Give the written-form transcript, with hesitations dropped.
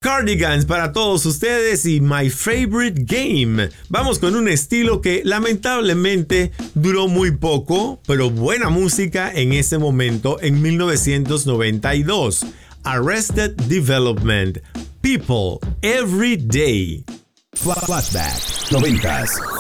Cardigans para todos ustedes y My Favorite Game. Vamos con un estilo que lamentablemente duró muy poco, pero buena música en ese momento en 1992. Arrested Development. People Every Day. Flashback 90s.